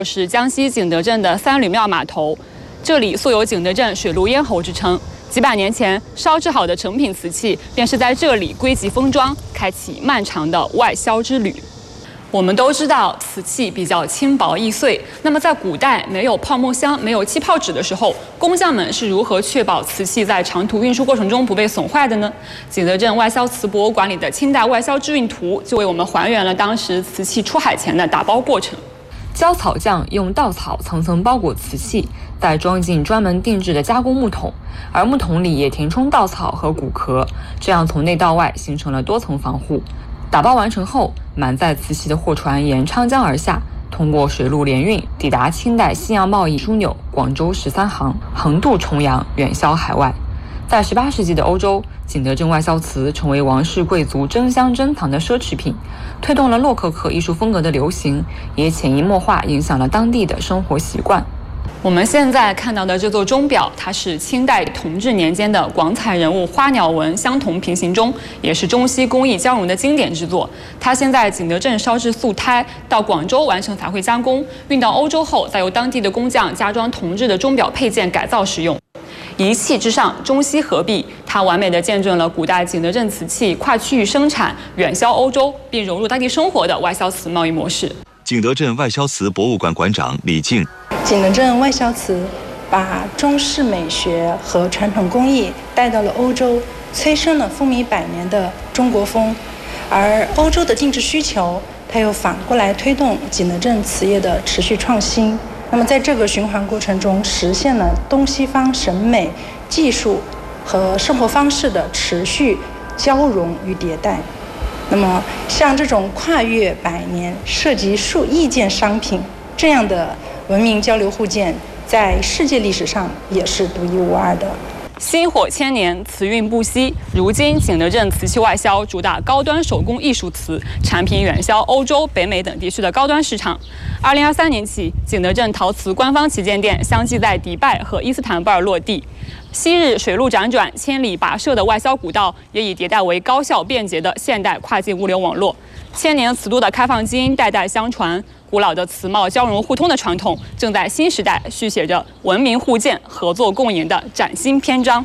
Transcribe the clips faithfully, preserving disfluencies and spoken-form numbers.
是江西景德镇的三吕庙码头，这里素有景德镇水陆咽喉之称。几百年前，烧制好的成品瓷器便是在这里归集封装，开启漫长的外销之旅。我们都知道瓷器比较轻薄易碎，那么在古代没有泡沫箱、没有气泡纸的时候，工匠们是如何确保瓷器在长途运输过程中不被损坏的呢？景德镇外销瓷博物馆里的清代外销制运图就为我们还原了当时瓷器出海前的打包过程。 焦草匠用稻草层层包裹瓷器，再装进专门定制的加工木桶，而木桶里也填充稻草和骨壳，这样从内到外形成了多层防护。打包完成后，满载瓷器的货船沿昌江而下，通过水陆联运，抵达清代西洋贸易枢纽广州十三行，横渡重洋，远销海外。在十八世纪的欧洲，景德镇外销瓷成为王室贵族争相珍藏的奢侈品，推动了洛可可艺术风格的流行，也潜移默化影响了当地的生活习惯。 我们现在看到的这座钟表，它是清代同治年间的广彩人物花鸟纹相同平行钟，也是中西工艺交融的经典之作。它先在景德镇烧制素胎，到广州完成彩绘加工，运到欧洲后，再由当地的工匠加装铜制的钟表配件改造使用。一器之上，中西合璧，它完美地见证了古代景德镇瓷器跨区域生产、远销欧洲，并融入当地生活的外销瓷贸易模式。 景德镇外销瓷博物馆馆长李静， 景德镇外销瓷把中式美学和传统工艺带到了欧洲，催生了风靡百年的中国风，而欧洲的定制需求，它又反过来推动景德镇瓷业的持续创新。那么在这个循环过程中，实现了东西方审美、技术和生活方式的持续交融与迭代。那么像这种跨越百年、涉及数亿件商品这样的文明交流互鉴，在世界历史上也是独一无二的。 薪火千年，瓷运不息。如今，景德镇瓷器外销主打高端手工艺术瓷，产品远销欧洲、北美等地区的高端市场。二零二三年起，景德镇陶瓷官方旗舰店相继在迪拜和伊斯坦布尔落地。昔日水陆辗转、千里跋涉的外销古道，也已迭代为高效便捷的现代跨境物流网络。千年瓷都的开放基因代代相传，古老的瓷贸交融互通的传统，正在新时代续写着文明互鉴、合作共赢的崭新篇章。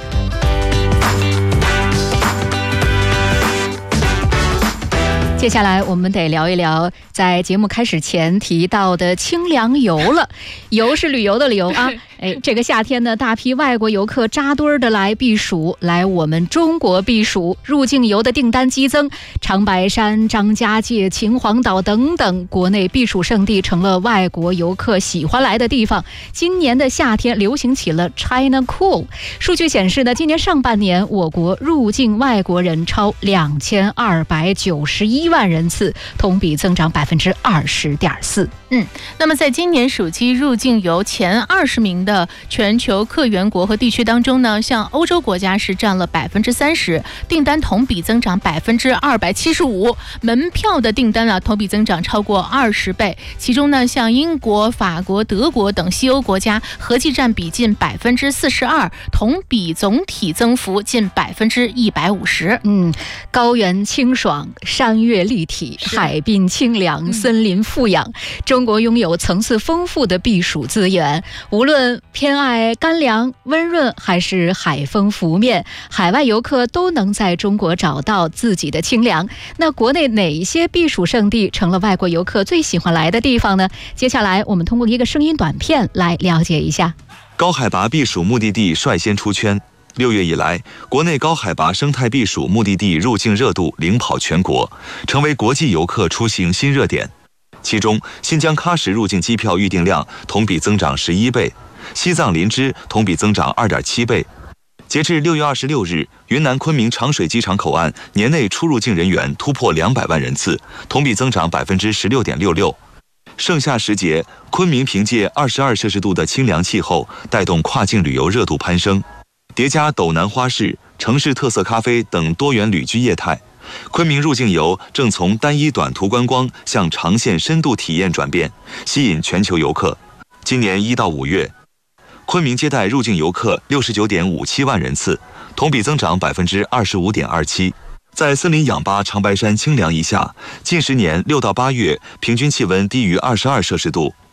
接下来我们得聊一聊在节目开始前提到的清凉游了。游是旅游的游啊，哎，这个夏天呢，大批外国游客扎堆的来避暑，来我们中国避暑，入境游的订单激增，长白山、张家界、秦皇岛等等国内避暑胜地成了外国游客喜欢来的地方。今年的夏天流行起了 China Cool。数据显示呢，今年上半年我国入境外国人超两千二百九十一万人次，同比增长百分之二十点四。 嗯，那么在今年暑期入境游前二十名的全球客源国和地区当中呢，像欧洲国家是占了百分之三十，订单同比增长百分之二百七十五，门票的订单啊同比增长超过二十倍。其中呢，像英国、法国、德国等西欧国家合计占比近百分之四十二，同比总体增幅近百分之一百五十。 嗯，高原清爽，山岳立体，海滨清凉，森林富养。中国拥有层次丰富的避暑资源，无论偏爱干凉温润还是海风拂面，海外游客都能在中国找到自己的清凉。那国内哪一些避暑胜地成了外国游客最喜欢来的地方呢？接下来我们通过一个声音短片来了解一下。 高海拔避暑目的地率先出圈。六月以来，国内高海拔生态避暑目的地入境热度领跑全国，成为国际游客出行新热点。其中，新疆喀什入境机票预订量同比增长十一倍，西藏林芝同比增长二点七倍。截至六月二十六日，云南昆明长水机场口岸年内出入境人员突破两百万人次，同比增长百分之十六点六六。盛夏时节，昆明凭借二十二摄氏度的清凉气候，带动跨境旅游热度攀升。叠加斗南花市、城市特色咖啡等多元旅居业态，昆明入境游正从单一短途观光向长线深度体验转变，吸引全球游客。今年一到五月，昆明接待入境游客六十九点五七万人次，同比增长百分之二十五点二七。在森林氧吧长白山清凉一下，近十年六到八月平均气温低于二十二摄氏度。